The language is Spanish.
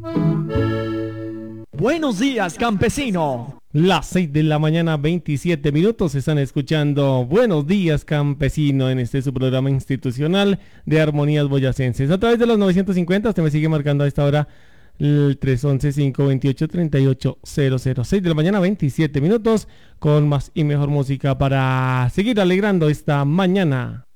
Buenos días, campesino. Las 6 de la mañana, 27 minutos. Están escuchando Buenos días, campesino, en este su programa institucional de Armonías Boyacenses. A través de los 950, usted me sigue marcando a esta hora el 311-528-3800. 6 de la mañana, 27 minutos, con más y mejor música para seguir alegrando esta mañana.